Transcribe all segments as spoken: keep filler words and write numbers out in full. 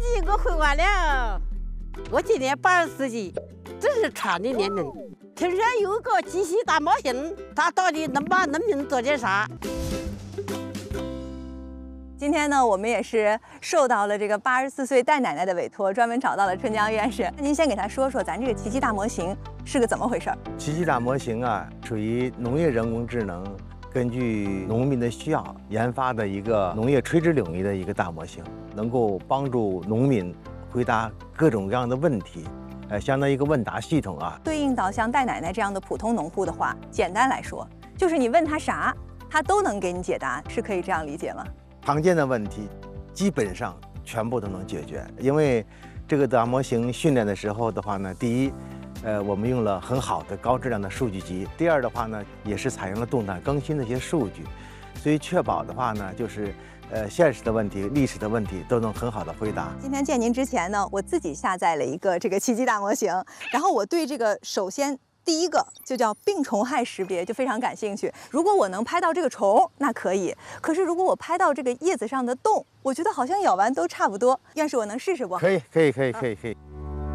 级我会完了，我今年八十四级，这是传的年龄。听说有个机器大模型，它到底能把农民做点啥？ 今天呢，我们也是受到了这个八十四岁戴奶奶的委托，专门找到了春江院士。那您先给他说说，咱这个奇迹大模型是个怎么回事？ 奇迹大模型啊，属于农业人工智能，根据农民的需要研发的一个农业垂直领域的一个大模型，能够帮助农民回答各种各样的问题。呃，相当于一个问答系统啊。 对应到像戴奶奶这样的普通农户的话，简单来说，就是你问他啥，他都能给你解答，是可以这样理解吗？ 常见的问题，基本上全部都能解决。因为这个大模型训练的时候的话呢，第一，呃，我们用了很好的高质量的数据集；第二的话呢，也是采用了动态更新的一些数据，所以确保的话呢，就是。呃，现实的问题、历史的问题都能很好的回答。 今天见您之前呢，我自己下载了一个这个奇迹大模型，然后我对这个首先第一个就叫病虫害识别就非常感兴趣。如果我能拍到这个虫，那可以；可是如果我拍到这个叶子上的洞，我觉得好像咬完都差不多。院士，我能试试不？ 可以，可以，可以，可以，可以。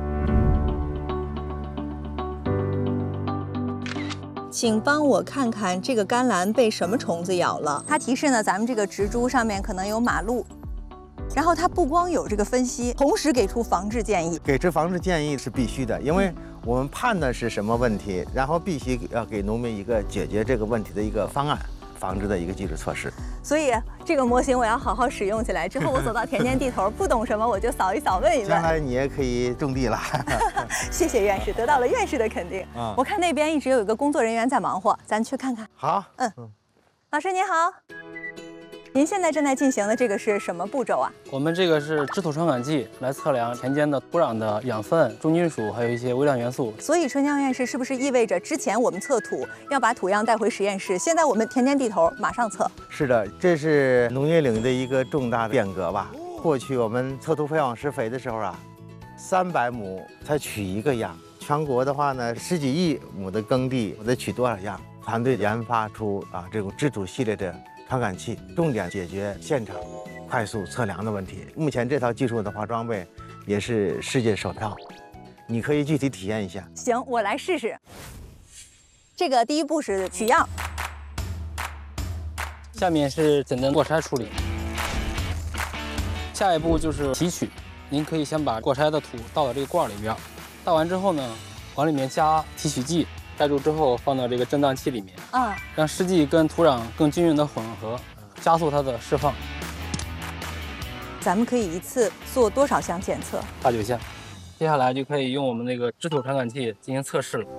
请帮我看看这个甘蓝被什么虫子咬了。它提示呢，咱们这个植株上面可能有马路，然后它不光有这个分析，同时给出防治建议。 给出防治建议是必须的，因为我们判断是什么问题，然后必须要给农民一个解决这个问题的一个方案，防治的一个基础措施。 所以这个模型我要好好使用起来。之后我走到田间地头，不懂什么我就扫一扫，问一问。 将来你也可以种地了。 谢谢院士，得到了院士的肯定。嗯，我看那边一直有一个工作人员在忙活，咱去看看。 好， 嗯，老师您好，您现在正在进行的这个是什么步骤啊？ 我们这个是质土传感器，来测量田间的土壤的养分、重金属，还有一些微量元素。 所以春江院士是不是意味着之前我们测土要把土样带回实验室，现在我们田间地头马上测？ 是的，这是农业领域的一个重大变革吧。过去我们测土培养施肥的时候啊，三百亩才取一个样，全国的话呢，十几亿亩的耕地，我得取多少样？团队研发出啊这种质土系列的传感器，重点解决现场快速测量的问题。目前这套技术的话，装备也是世界首套，你可以具体体验一下。 行，我来试试。这个第一步是取样， 下面是简单过筛处理，下一步就是提取。您可以先把过筛的土倒到这个罐里边，倒完之后呢，往里面加提取剂，盖住之后放到这个震荡器里面，啊，让湿剂跟土壤更均匀的混合，加速它的释放。 咱们可以一次做多少项检测？ 八九项。接下来就可以用我们那个质土传感器进行测试了。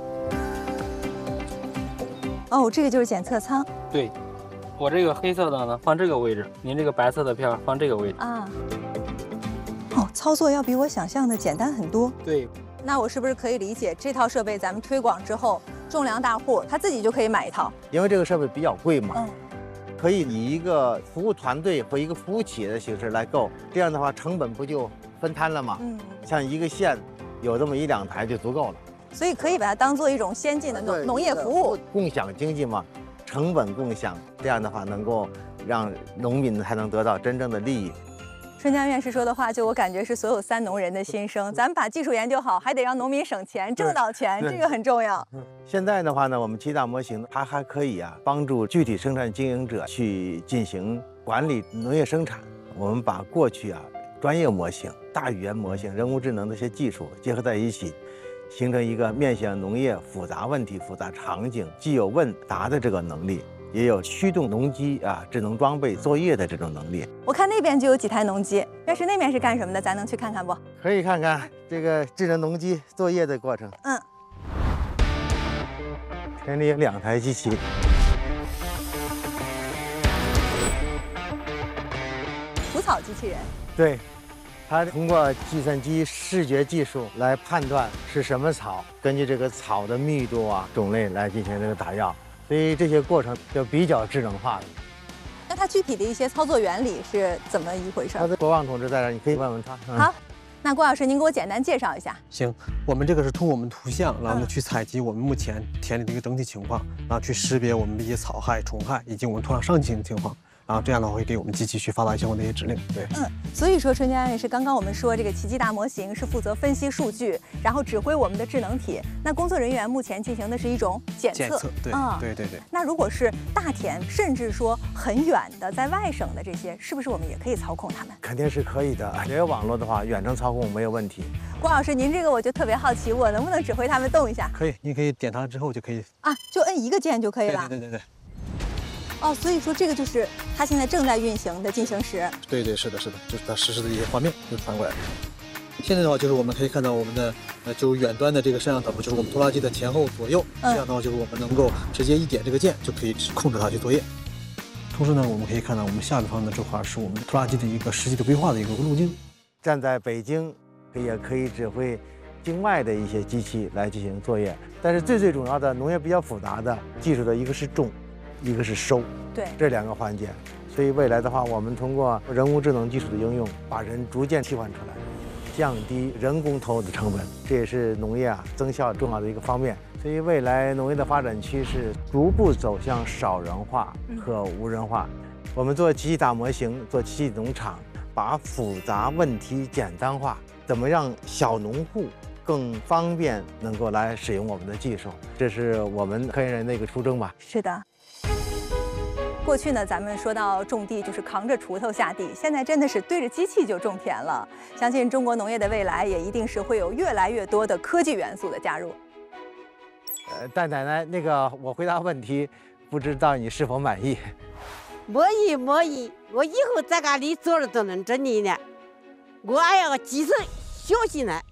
哦，这个就是检测舱。 对，我这个黑色的呢放这个位置，您这个白色的片放这个位置。啊。 哦，操作要比我想象的简单很多。 对。 那我是不是可以理解，这套设备咱们推广之后，种粮大户他自己就可以买一套？ 因为这个设备比较贵嘛， 嗯， 可以以一个服务团队或一个服务企业的形式来购，这样的话成本不就分摊了吗？嗯，像一个县有这么一两台就足够了， 所以可以把它当做一种先进的农农业服务， 共享经济嘛，成本共享，这样的话能够让农民才能得到真正的利益。 春江院士说的话，就我感觉是所有三农人的心声。咱们把技术研究好，还得让农民省钱、挣到钱，这个很重要。 现在的话呢，我们奇迹大模型它还可以啊，帮助具体生产经营者去进行管理农业生产。我们把过去啊专业模型、大语言模型、人工智能的一些技术结合在一起，形成一个面向农业复杂问题、复杂场景，既有问答的这个能力，也有驱动农机啊、智能装备作业的这种能力。 我看那边就有几台农机，要是那边是干什么的，咱能去看看不？ 可以看看这个智能农机作业的过程。嗯，田里有两台机器。 除草机器人。 对，它通过计算机视觉技术来判断是什么草，根据这个草的密度啊、种类来进行这个打药。所以这些过程就比较智能化的。 那它具体的一些操作原理是怎么一回事？ 他的国旺同志在这儿，你可以问问他。 嗯、好，那郭老师您给我简单介绍一下。 行，我们这个是通过我们图像，然后呢去采集我们目前田里的一个整体情况，然后去识别我们的一些草害、虫害以及我们土壤上进的情况，然然后这样的话会给我们机器去发达相关的一些指令。对， 嗯，所以说春天安律师，刚刚我们说这个奇迹大模型是负责分析数据，然后指挥我们的智能体。那工作人员目前进行的是一种检测。 检测，对， 啊、 对对对。 那如果是大田，甚至说很远的在外省的这些，是不是我们也可以操控它们？ 肯定是可以的，只要有网络的话，远程操控没有问题。 郭老师，您这个我就特别好奇，我能不能指挥他们动一下？ 可以，您可以点它之后就可以啊，就摁一个键就可以了。 对对对对。 哦，所以说这个就是它现在正在运行的进行时。 对对，是的，是的，就是它实时的一些画面就传过来。现在的话，就是我们可以看到我们的呃，就是远端的这个摄像头，就是我们拖拉机的前后左右， 嗯、 这样的话就是我们能够直接一点这个键就可以控制它去作业。同时呢，我们可以看到我们下方的这块是我们拖拉机的一个实际的规划的一个路径。 站在北京，也可以指挥境外的一些机器来进行作业。但是最最重要的农业比较复杂的技术的一个是种，一个是收， 对， 这两个环节。所以未来的话，我们通过人工智能技术的应用，把人逐渐替换出来，降低人工投入的成本，这也是农业啊增效重要的一个方面。所以未来农业的发展趋势逐步走向少人化和无人化。我们做机器大模型，做机器农场，把复杂问题简单化，怎么让小农户更方便能够来使用我们的技术，这是我们科研人的一个初衷吧。 是的。过去呢，咱们说到种地就是扛着锄头下地，现在真的是对着机器就种田了。相信中国农业的未来也一定是会有越来越多的科技元素的加入。 呃，但奶奶，那个我回答问题，不知道你是否满意？ 满意满意，我以后在家里坐着都能整理呢。我还要继承学习呢。